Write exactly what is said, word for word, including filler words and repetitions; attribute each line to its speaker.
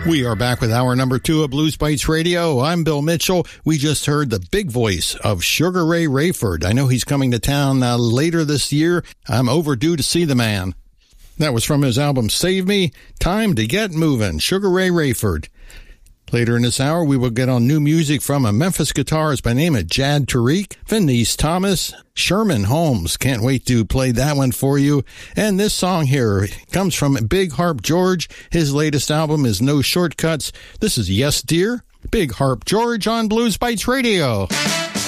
Speaker 1: We are back with hour number two of Blues Bites Radio. I'm Bill Mitchell. We just heard the big voice of Sugar Ray Rayford. I know he's coming to town uh, later this year. I'm overdue to see the man. That was from his album Save Me, Time to Get Moving, Sugar Ray Rayford. Later in this hour, we will get on new music from a Memphis guitarist by name of Jad Tariq, Venice Thomas, Sherman Holmes. Can't wait to play that one for you. And this song here comes from Big Harp George. His latest album is No Shortcuts. This is Yes Dear, Big Harp George on Blues Bites Radio.